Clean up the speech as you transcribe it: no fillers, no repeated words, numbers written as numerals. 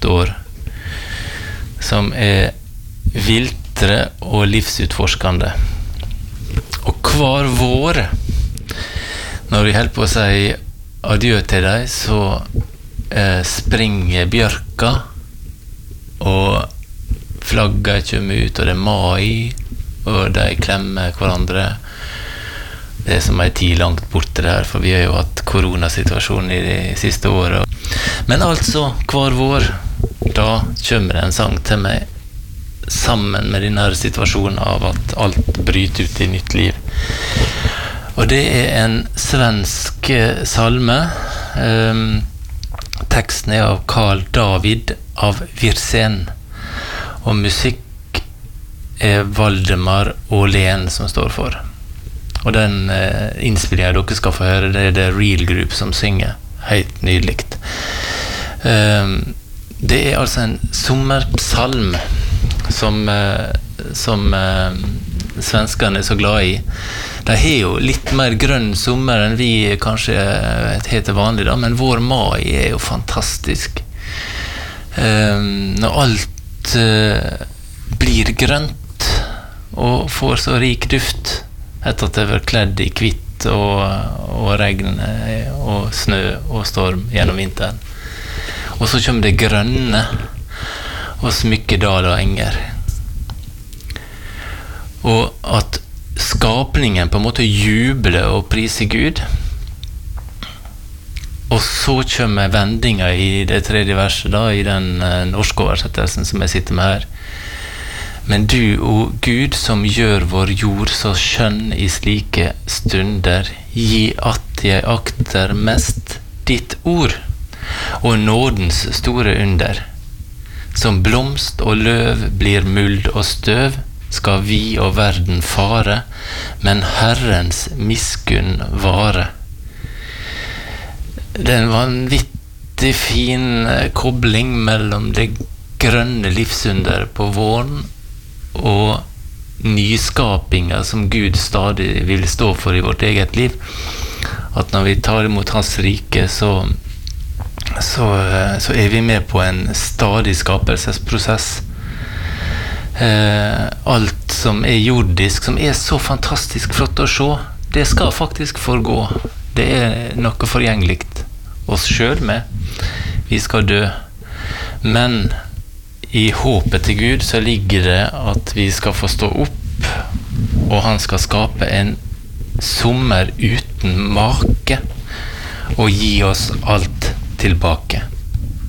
nytt år, som viltre og livsutforskende. Og hver vår, når vi holder på å si adjø til deg, så springer bjørka, og flagget kommer ut, og det mai, og de klemmer hverandre. Det som tid langt borte der, for vi har jo hatt koronasituasjonen i de siste årene. Men altså, hver vår, da kommer det en sang til meg, sammen med denne situasjonen av at alt bryter ut i nytt liv. Og det en svensk salme. Teksten av Carl David av Wirsen, og musikk Valdemar Åhlén som står for. Og den innspillingen dere skal få høre, det The Real Group som synger. Helt nydelikt. Det altså en sommerpsalm som svenskene så glad i. De har jo litt mer grønn sommer enn vi kanskje heter vanlig da, men vår mai jo fantastisk. Når alt blir grønt og får så rik duft, etter at det var kledd i kvitt og regn og snø og storm gjennom vinteren. Og så kommer det grønne og smykke dal og enger. Og at skapningen på en måte jubler og priser Gud. Og så kommer vendinga i det tredje verset da, i den norske oversettelsen som jeg sitter med her. Men du, o Gud, som gjør vår jord så skjønn i slike stunder, gi at jeg akter mest ditt ord, og nådens store under. Som blomst og løv blir muld og støv, skal vi og verden fare, men Herrens miskunn vare. Det en vanvittig fin kobling mellom det grønne livsunder på våren og nyskapinga som Gud stadig vil stå for i vårt eget liv. At når vi tar imot hans rike, så vi med på en stadig skapelsesprosess. Alt som jordisk, som så fantastisk flott å se, det skal faktisk forgå. Det noe forgjengelikt oss selv med. Vi skal dø. Men i håpet til Gud så ligger det at vi skal få stå opp, og han skal skape en sommer uten make, og gi oss alt tilbake.